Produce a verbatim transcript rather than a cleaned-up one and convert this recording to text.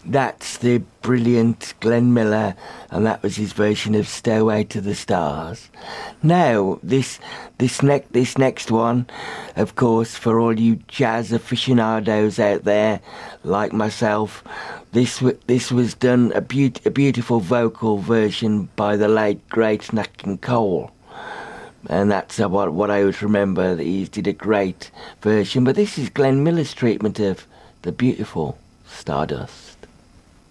That's the brilliant Glenn Miller, and that was his version of Stairway to the Stars. Now, this this next this next one, of course, for all you jazz aficionados out there, like myself, this w- this was done a, beaut- a beautiful vocal version by the late great Nat King Cole. And that's uh, what what I always remember. That he did a great version, but this is Glenn Miller's treatment of the beautiful Stardust.